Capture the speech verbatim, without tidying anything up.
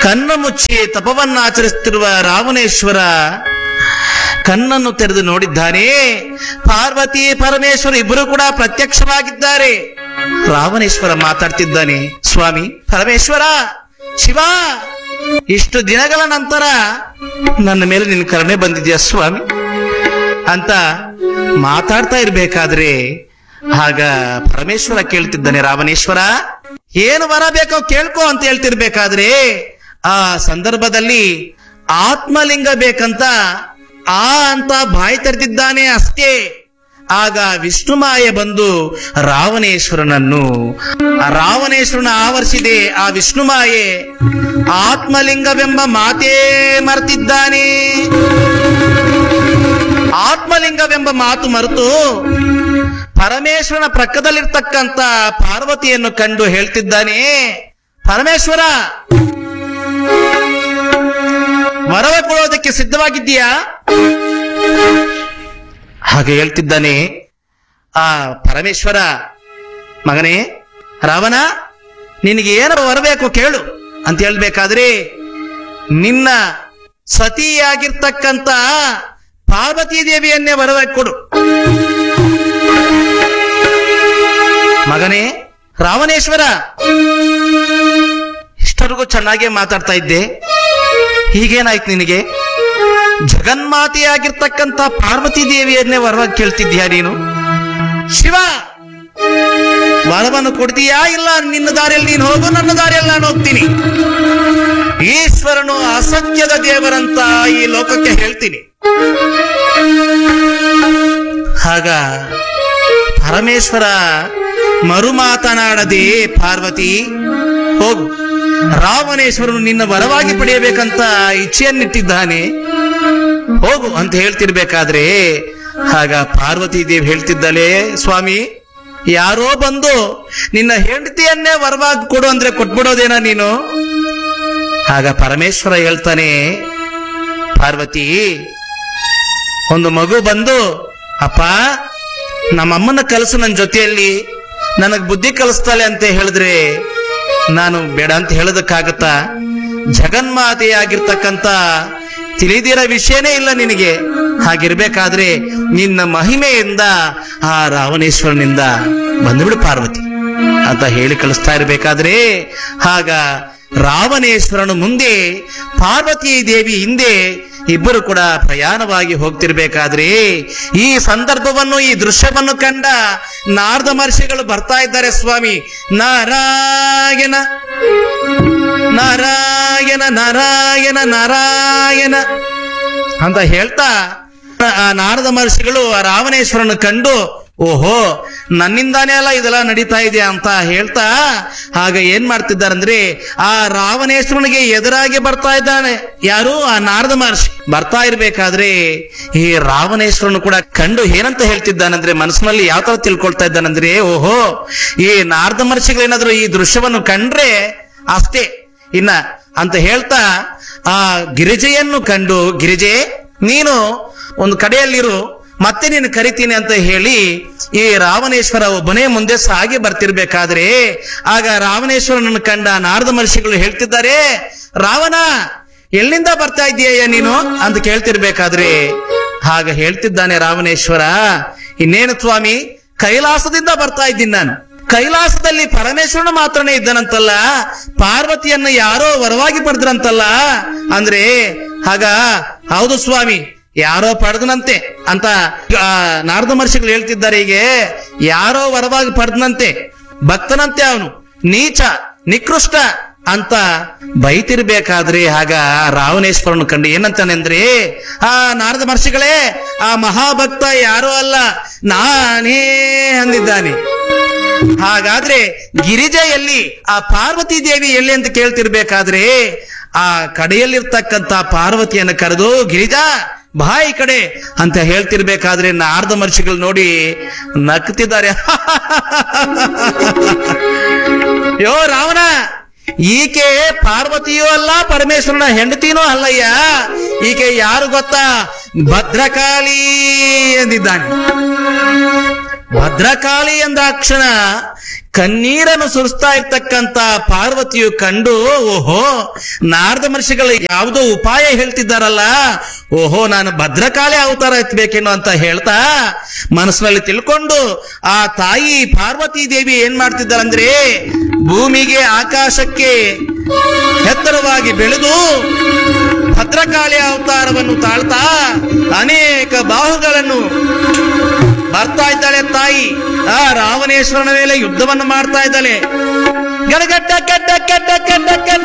ಕಣ್ಣು ಮುಚ್ಚಿ ತಪವನ್ನಾಚರಿಸುತ್ತಿರುವ ರಾವಣೇಶ್ವರ ಕಣ್ಣನ್ನು ತೆರೆದು ನೋಡಿದ್ದಾನೆ. ಪಾರ್ವತಿ ಪರಮೇಶ್ವರ ಇಬ್ಬರು ಕೂಡ ಪ್ರತ್ಯಕ್ಷವಾಗಿದ್ದಾರೆ. ರಾವಣೇಶ್ವರ ಮಾತಾಡ್ತಿದ್ದಾನೆ, ಸ್ವಾಮಿ ಪರಮೇಶ್ವರ, ಶಿವ, ಇಷ್ಟು ದಿನಗಳ ನಂತರ ನನ್ನ ಮೇಲೆ ನಿನ್ನ ಕರುಣೆ ಬಂದಿದ್ಯಾ ಸ್ವಾಮಿ ಅಂತ ಮಾತಾಡ್ತಾ ಇರ್ಬೇಕಾದ್ರೆ ಆಗ ಪರಮೇಶ್ವರ ಕೇಳ್ತಿದ್ದಾನೆ, ರಾವಣೇಶ್ವರ ಏನು ವರ ಬೇಕೋ ಕೇಳ್ಕೊ ಅಂತ ಹೇಳ್ತಿರ್ಬೇಕಾದ್ರೆ ಆ ಸಂದರ್ಭದಲ್ಲಿ ಆತ್ಮಲಿಂಗ ಬೇಕಂತ ಆ ಅಂತ ಬಾಯಿ ತೆರೆದಿದ್ದಾನೆ ಅಷ್ಟೇ. ಆಗ ವಿಷ್ಣುಮಾಯೆ ಬಂದು ರಾವಣೇಶ್ವರನನ್ನು ರಾವಣೇಶ್ವರನ ಆವರಿಸಿದೆ. ಆ ವಿಷ್ಣುಮಾಯೆ ಆತ್ಮಲಿಂಗವೆಂಬ ಮಾತೇ ಮರೆತಿದ್ದಾನೆ. ಆತ್ಮಲಿಂಗವೆಂಬ ಮಾತು ಮರೆತು ಪರಮೇಶ್ವರನ ಪಕ್ಕದಲ್ಲಿರ್ತಕ್ಕಂಥ ಪಾರ್ವತಿಯನ್ನು ಕಂಡು ಹೇಳ್ತಿದ್ದಾನೆ, ಪರಮೇಶ್ವರ ವರವ ಕೊಡೋದಕ್ಕೆ ಸಿದ್ಧವಾಗಿದ್ದೀಯಾ? ಹಾಗೆ ಹೇಳ್ತಿದ್ದಾನೆ ಆ ಪರಮೇಶ್ವರ, ಮಗನೇ ರಾವಣ, ನಿನಗೆ ಏನು ಬರಬೇಕು ಕೇಳು ಅಂತ ಹೇಳ್ಬೇಕಾದ್ರೆ ನಿನ್ನ ಸತಿಯಾಗಿರ್ತಕ್ಕಂಥ ಪಾರ್ವತೀ ದೇವಿಯನ್ನೇ ಬರಬೇಕು ಕೊಡು. ಮಗನೇ ರಾವಣೇಶ್ವರ, ಇಷ್ಟರಿಗೂ ಚೆನ್ನಾಗೇ ಮಾತಾಡ್ತಾ ಇದ್ದೆ, ಹೀಗೇನಾಯ್ತು ನಿನಗೆ? ಜಗನ್ಮಾತೆಯಾಗಿರ್ತಕ್ಕಂಥ ಪಾರ್ವತೀ ದೇವಿಯನ್ನೇ ವರವಾಗಿ ಕೇಳ್ತಿದ್ಯಾ ನೀನು? ಶಿವ, ವರವನ್ನು ಕೊಡ್ತೀಯಾ? ಇಲ್ಲ, ನಿನ್ನ ದಾರಿಯಲ್ಲಿ ನೀನು ಹೋಗು, ನನ್ನ ದಾರಿಯಲ್ಲಿ ನಾನು ಹೋಗ್ತೀನಿ. ಈಶ್ವರನು ಅಸತ್ಯದ ದೇವರಂತ ಈ ಲೋಕಕ್ಕೆ ಹೇಳ್ತೀನಿ. ಆಗ ಪರಮೇಶ್ವರ ಮರು ಮಾತನಾಡದೆ, ಪಾರ್ವತಿ ಹೋಗು, ರಾವಣೇಶ್ವರನು ನಿನ್ನ ವರವಾಗಿ ಪಡೆಯಬೇಕಂತ ಇಚ್ಛೆಯನ್ನಿಟ್ಟಿದ್ದಾನೆ, ಹೋಗು ಅಂತ ಹೇಳ್ತಿರ್ಬೇಕಾದ್ರೆ ಆಗ ಪಾರ್ವತಿ ದೇವಿ ಹೇಳ್ತಿದ್ದಾಳೆ, ಸ್ವಾಮಿ ಯಾರೋ ಬಂದು ನಿನ್ನ ಹೆಂಡತಿಯನ್ನೇ ವರವಾಗಿ ಕೊಡು ಅಂದ್ರೆ ಕೊಟ್ಬಿಡೋದೇನಾ ನೀನು? ಆಗ ಪರಮೇಶ್ವರ ಹೇಳ್ತಾನೆ, ಪಾರ್ವತಿ, ಒಂದು ಮಗು ಬಂದು ಅಪ್ಪ ನಮ್ಮಮ್ಮನ ಕಲಸು ನನ್ನ ಜೊತೆಯಲ್ಲಿ, ನನಗ್ ಬುದ್ಧಿ ಕಲಿಸ್ತಾಳೆ ಅಂತ ಹೇಳಿದ್ರೆ ನಾನು ಬೇಡ ಅಂತ ಹೇಳೋದಕ್ಕಾಗತ್ತಾ? ಜಗನ್ಮಾತೆಯಾಗಿರ್ತಕ್ಕಂಥ ತಿಳಿದಿರೋ ವಿಷಯನೇ ಇಲ್ಲ ನಿನಗೆ. ಹಾಗಿರ್ಬೇಕಾದ್ರೆ ನಿನ್ನ ಮಹಿಮೆಯಿಂದ ಆ ರಾವಣೇಶ್ವರನಿಂದ ಬಂದ್ಬಿಡು ಪಾರ್ವತಿ ಅಂತ ಹೇಳಿ ಕಳಿಸ್ತಾ ಇರ್ಬೇಕಾದ್ರೆ ಆಗ ರಾವಣೇಶ್ವರನು ಮುಂದೆ, ಪಾರ್ವತಿ ದೇವಿ ಹಿಂದೆ ಇಬ್ಬರು ಕೂಡ ಪ್ರಯಾಣವಾಗಿ ಹೋಗ್ತಿರ್ಬೇಕಾದ್ರೆ ಈ ಸಂದರ್ಭವನ್ನು, ಈ ದೃಶ್ಯವನ್ನು ಕಂಡ ನಾರದ ಮಹರ್ಷಿಗಳು ಬರ್ತಾ ಇದ್ದಾರೆ. ಸ್ವಾಮಿ ನಾರಾಯಣ ನಾರಾಯಣ ನಾರಾಯಣ ನಾರಾಯಣ ಅಂತ ಹೇಳ್ತಾ ಆ ನಾರದ ಮಹರ್ಷಿಗಳು ಆ ರಾವಣೇಶ್ವರನ ಕಂಡು, ಓಹೋ ನನ್ನಿಂದಾನೇ ಅಲ್ಲ ಇದೆಲ್ಲ ನಡೀತಾ ಇದೆ ಅಂತ ಹೇಳ್ತಾ ಆಗ ಏನ್ ಮಾಡ್ತಿದ್ದಾರಂದ್ರೆ ಆ ರಾವಣೇಶ್ವರನಿಗೆ ಎದುರಾಗಿ ಬರ್ತಾ ಇದ್ದಾನೆ. ಯಾರು? ಆ ನಾರದ ಮಹರ್ಷಿ ಬರ್ತಾ ಇರ್ಬೇಕಾದ್ರೆ ಈ ರಾವಣೇಶ್ವರನು ಕೂಡ ಕಂಡು ಏನಂತ ಹೇಳ್ತಿದ್ದಾನಂದ್ರೆ, ಮನಸ್ಸಿನಲ್ಲಿ ಯಾವ ತರ ತಿಳ್ಕೊಳ್ತಾ ಇದ್ದಾನಂದ್ರೆ, ಓಹೋ ಈ ನಾರದ ಮಹರ್ಷಿಗಳೇನಾದ್ರು ಈ ದೃಶ್ಯವನ್ನು ಕಂಡ್ರೆ ಅಷ್ಟೇ ಇನ್ನ ಅಂತ ಹೇಳ್ತಾ ಆ ಗಿರಿಜೆಯನ್ನು ಕಂಡು, ಗಿರಿಜೆ ನೀನು ಒಂದು ಕಡೆಯಲ್ಲಿರು, ಮತ್ತೆ ನೀನು ಕರಿತೀನಿ ಅಂತ ಹೇಳಿ ಈ ರಾವಣೇಶ್ವರ ಒಬ್ಬನೇ ಮುಂದೆ ಸಾಗಿ ಬರ್ತಿರ್ಬೇಕಾದ್ರೆ ಆಗ ರಾವಣೇಶ್ವರನನ್ನು ಕಂಡ ನಾರದ ಮಹರ್ಷಿಗಳು ಹೇಳ್ತಿದ್ದಾರೆ, ರಾವಣ ಎಲ್ಲಿಂದ ಬರ್ತಾ ಇದೀಯ ನೀನು ಅಂತ ಕೇಳ್ತಿರ್ಬೇಕಾದ್ರೆ ಆಗ ಹೇಳ್ತಿದ್ದಾನೆ ರಾವಣೇಶ್ವರ, ಇನ್ನೇನು ಸ್ವಾಮಿ, ಕೈಲಾಸದಿಂದ ಬರ್ತಾ ಇದ್ದೀನಿ ನಾನು. ಕೈಲಾಸದಲ್ಲಿ ಪರಮೇಶ್ವರನ ಮಾತ್ರನೇ ಇದ್ದನಂತಲ್ಲ, ಪಾರ್ವತಿಯನ್ನ ಯಾರೋ ವರವಾಗಿ ಪಡೆದ್ರಂತಲ್ಲ ಅಂದ್ರೆ ಆಗ ಹೌದು ಸ್ವಾಮಿ, ಯಾರೋ ಪಡೆದನಂತೆ ಅಂತ ನಾರದ ಮಹರ್ಷಿಗಳು ಹೇಳ್ತಿದ್ದಾರೆ. ಹೀಗೆ ಯಾರೋ ವರವಾಗಿ ಪಡೆದನಂತೆ, ಭಕ್ತನಂತೆ, ಅವನು ನೀಚ ನಿಕೃಷ್ಟ ಅಂತ ಬೈತಿರ್ಬೇಕಾದ್ರೆ ಆಗ ರಾವಣೇಶ್ವರನು ಕಂಡು ಏನಂತಾನೆ ಅಂದ್ರೆ, ಆ ನಾರದ ಮಹರ್ಷಿಗಳೇ, ಆ ಮಹಾಭಕ್ತ ಯಾರೋ ಅಲ್ಲ ನಾನೇ ಅಂದಿದ್ದಾನೆ. ಹಾಗಾದ್ರೆ ಗಿರಿಜೆಯಲ್ಲಿ ಆ ಪಾರ್ವತಿ ದೇವಿ ಎಲ್ಲಿ ಅಂತ ಕೇಳ್ತಿರ್ಬೇಕಾದ್ರೆ ಆ ಕಡೆಯಲ್ಲಿರ್ತಕ್ಕಂಥ ಪಾರ್ವತಿಯನ್ನು ಕರೆದು, ಗಿರಿಜಾ ಬಾ ಈ ಕಡೆ ಅಂತ ಹೇಳ್ತಿರ್ಬೇಕಾದ್ರೆ ನಾರದ ಮಹರ್ಷಿಗಳು ನೋಡಿ ನಗ್ತಿದ್ದಾರೆ. ಯೋ ರಾವಣ, ಈಕೆ ಪಾರ್ವತಿಯೂ ಅಲ್ಲ, ಪರಮೇಶ್ವರನ ಹೆಂಡತಿನೂ ಅಲ್ಲಯ್ಯ, ಈಕೆ ಯಾರು ಗೊತ್ತಾ? ಭದ್ರಕಾಳಿ ಎಂದಿದ್ದಾನೆ. ಭದ್ರಕಾಳಿ ಎಂದಾಕ್ಷಣ ಕಣ್ಣೀರನ್ನು ಸುರಿಸ್ತಾ ಇರ್ತಕ್ಕಂತ ಪಾರ್ವತಿಯು ಕಂಡು, ಓಹೋ ನಾರದ ಮಹರ್ಷಿಗಳು ಯಾವುದೋ ಉಪಾಯ ಹೇಳ್ತಿದ್ದಾರಲ್ಲ, ಓಹೋ ನಾನು ಭದ್ರಕಾಳಿ ಅವತಾರ ಎತ್ತಬೇಕೇನೋ ಅಂತ ಹೇಳ್ತಾ ಮನಸ್ಸಿನಲ್ಲಿ ತಿಳ್ಕೊಂಡು ಆ ತಾಯಿ ಪಾರ್ವತಿ ದೇವಿ ಏನ್ ಮಾಡ್ತಿದ್ದಾರಂದ್ರೆ, ಭೂಮಿಗೆ ಆಕಾಶಕ್ಕೆ ಎತ್ತರವಾಗಿ ಬೆಳೆದು ಭದ್ರಕಾಳಿ ಅವತಾರವನ್ನು ತಾಳ್ತಾ ಅನೇಕ ಬಾಹುಗಳನ್ನು ಬರ್ತಾ ಇದ್ದಾಳೆ ತಾಯಿ. ಆ ರಾವಣೇಶ್ವರನ ಮೇಲೆ ಯುದ್ಧವನ್ನು ಮಾಡ್ತಾ ಇದ್ದಾಳೆ. ಗಡಗಡ್ಡ ಗಡ್ಡ ಗಡ್ಡ ಗಡ್ಡ ಗಡ್ಡ